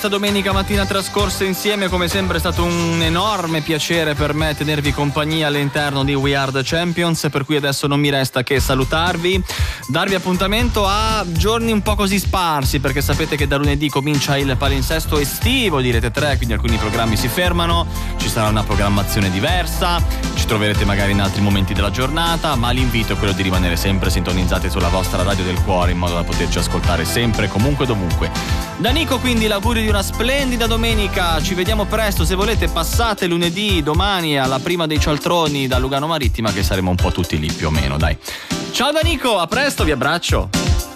Domenica mattina trascorsa insieme, come sempre è stato un enorme piacere per me tenervi compagnia all'interno di We Are The Champions, per cui adesso non mi resta che salutarvi, darvi appuntamento a giorni un po' così sparsi, perché sapete che da lunedì comincia il palinsesto estivo di Rete 3, quindi alcuni programmi si fermano, ci sarà una programmazione diversa, ci troverete magari in altri momenti della giornata, ma l'invito è quello di rimanere sempre sintonizzati sulla vostra radio del cuore in modo da poterci ascoltare sempre, comunque, dovunque. Da Nico quindi l'augurio di una splendida domenica, ci vediamo presto, se volete passate lunedì, domani alla prima dei cialtroni da Lugano Marittima, che saremo un po' tutti lì più o meno, dai. Ciao da Nico, a presto, vi abbraccio.